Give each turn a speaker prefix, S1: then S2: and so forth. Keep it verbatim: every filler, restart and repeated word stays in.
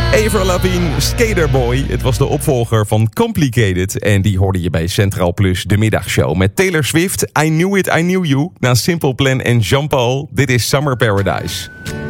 S1: Avril Lavigne, Skaterboy. Het was de opvolger van Complicated. En die hoorde je bij Centraal Plus, de middagshow. Met Taylor Swift, I Knew It, I Knew You. Na Simple Plan en Jean-Paul, dit is Summer Paradise.